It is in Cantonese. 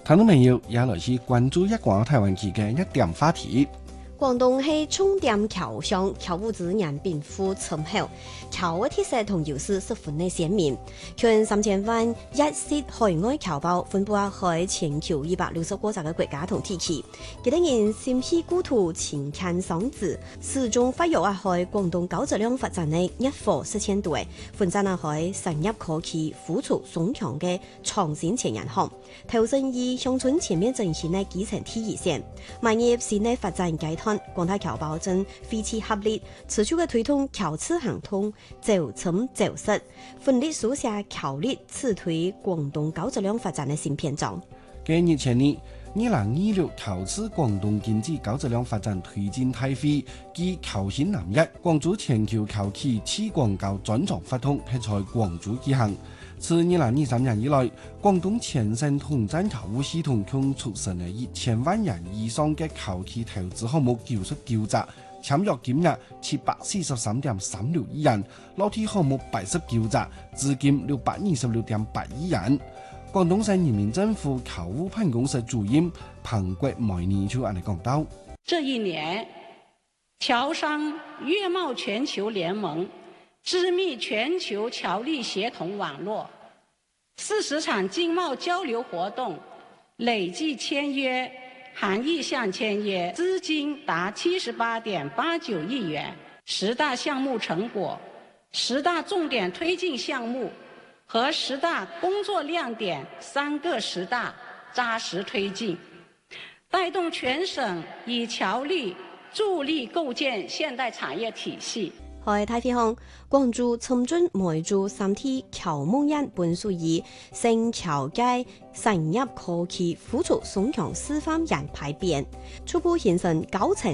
聽眾朋友也來去關注一廣台灣區嘅一點話題。 廣東係重點橋上橋物資人並富深厚，橋嘅特色同優勢十分嘅鮮明。全3000萬一涉海外僑胞分布喺全球260個嘅國家同地區，幾多人心繫故土，情感相知，始終發育喺廣東高質量發展嘅一顆實踐度，分散喺產業科技付出雙強嘅創新前沿項，投身於鄉村前面整線嘅基層體育線，邁入新嘅發展階段。廣大僑胞正彼此合力，持續嘅推動僑次行通，走深走實，奮力書寫僑力此推廣東高質量發展嘅新篇章。 今日前年2026僑次廣東經濟高質量發展推進大會暨僑興南一廣州全球僑企次廣高專場活動係在廣州舉行。自2023年以來，廣東全省統戰僑務系統共促成了1000萬元以上嘅僑企投資項目99隻，簽約金額743.36億元，落地項目89隻，資金626.8億元。廣東省人民政府僑務辦公室主任彭國梅尼就按嚟講到： 這一年，僑商粵貿全球聯盟織密全球僑力協同網絡，40場經貿交流活動，累計簽約含意向簽約資金達78.89億元，10大項目成果、10大重點推進項目和10大工作亮點3個10大扎實推進，帶動全省以僑力助力構建現代產業體系。 喺太平洋，廣州深圳梅州3地僑務院本屬於省僑界產業科技付出雙強示範人排編，初步形成高層